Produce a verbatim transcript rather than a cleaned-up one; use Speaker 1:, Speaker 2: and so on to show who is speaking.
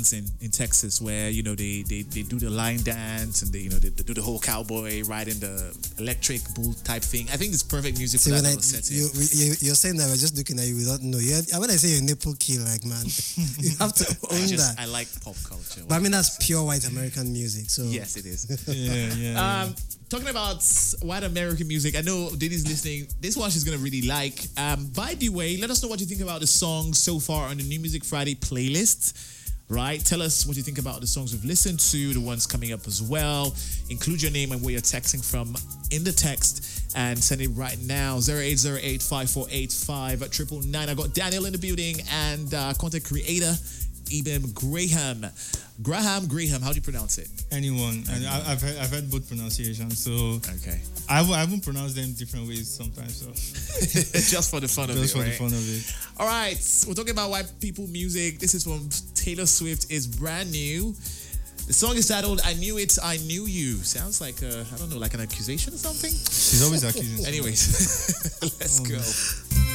Speaker 1: dance in, in Texas where, you know, they, they, they do the line dance and they, you know, they, they do the whole cowboy riding the electric bull type thing. I think it's perfect music
Speaker 2: See,
Speaker 1: for
Speaker 2: when
Speaker 1: that
Speaker 2: I,
Speaker 1: little setting.
Speaker 2: you, you, you're saying that we're just looking at you without know. You when I say you're nipple kill, like, man, you have to own
Speaker 1: I just,
Speaker 2: that.
Speaker 1: I like pop culture.
Speaker 2: But I mean, that's pure white American music. So
Speaker 1: Yes, it is.
Speaker 3: Yeah, yeah.
Speaker 1: Um, talking about white American music, I know Diddy's listening. This one she's gonna really like. Um, by the way, let us know what you think about the songs so far on the New Music Friday playlist. Right? Tell us what you think about the songs we've listened to, the ones coming up as well. Include your name and where you're texting from in the text and send it right now. zero eight zero eight, five four eight, five triple nine. I got Daniel in the building and uh, content creator Eben Graham. Graham, Graham, how do you pronounce it?
Speaker 3: Anyone. And I, I've heard, I've heard both pronunciations, so
Speaker 1: Okay.
Speaker 3: I w- I haven't pronounced them different ways sometimes. So
Speaker 1: Just for the fun of
Speaker 3: just
Speaker 1: it,
Speaker 3: for
Speaker 1: right?
Speaker 3: the fun of it.
Speaker 1: All right, we're talking about white people music. This is from Taylor Swift. It's brand new. The song is titled "I Knew It, I Knew You." Sounds like a, I don't know, like an accusation or something.
Speaker 3: She's always accusing.
Speaker 1: Anyways, let's
Speaker 3: Oh,
Speaker 1: go.
Speaker 3: man.